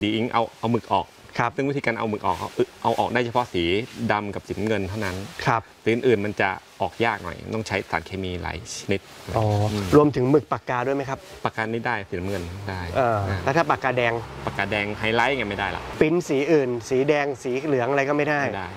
ดีอิงเอาหมึกออกครับซึ่งวิธีการเอาหมึกออกเอาออกได้เฉพาะสีดำกับสีเงินเท่านั้นครับสีอื่นๆมันจะออกยากหน่อยต้องใช้สารเคมีหลายชนิดอ๋อรวมถึงหมึกปากกาด้วยไหมครับปากกานี่ได้สีน้ำเงินได้แล้วถ้าปากกาแดงปากกาแดงไฮไลท์ไงไม่ได้ละปริ้นสีอื่น สีแดงสีเหลืองอะไรก็ไม่ได้ไม่ได้